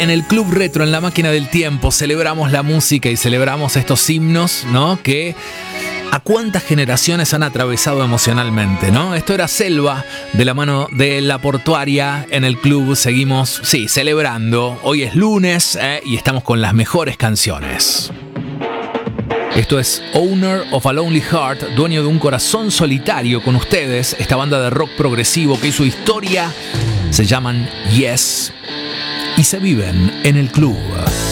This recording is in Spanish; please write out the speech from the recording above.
en el Club Retro, en la máquina del tiempo, celebramos la música y celebramos estos himnos, ¿no? Que a cuántas generaciones han atravesado emocionalmente, ¿no? Esto era Selva, de la mano de La Portuaria. En el club seguimos, sí, celebrando. Hoy es lunes, y estamos con las mejores canciones. Esto es Owner of a Lonely Heart, dueño de un corazón solitario, con ustedes. Esta banda de rock progresivo que hizo historia, se llaman Yes, y se viven en el club.